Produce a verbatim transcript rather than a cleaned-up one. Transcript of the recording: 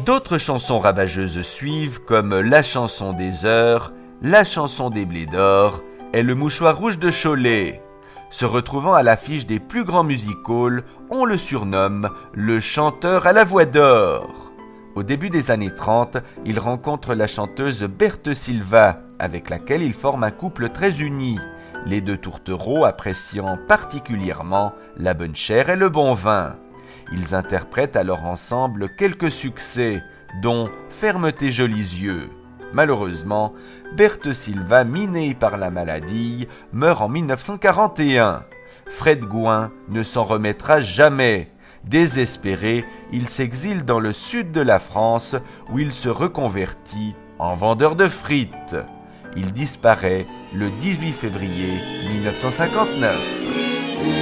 D'autres chansons ravageuses suivent comme La chanson des heures, La chanson des blés d'or et Le mouchoir rouge de Cholet. Se retrouvant à l'affiche des plus grands music-halls, on le surnomme le chanteur à la voix d'or. Au début des années trente, il rencontre la chanteuse Berthe Silva, avec laquelle il forme un couple très uni, les deux tourtereaux appréciant particulièrement la bonne chère et le bon vin. Ils interprètent alors ensemble quelques succès, dont « Ferme tes jolis yeux ». Malheureusement, Berthe Silva, minée par la maladie, meurt en mille neuf cent quarante et un. Fred Gouin ne s'en remettra jamais. Désespéré, il s'exile dans le sud de la France où il se reconvertit en vendeur de frites. Il disparaît le dix-huit février mille neuf cent cinquante-neuf.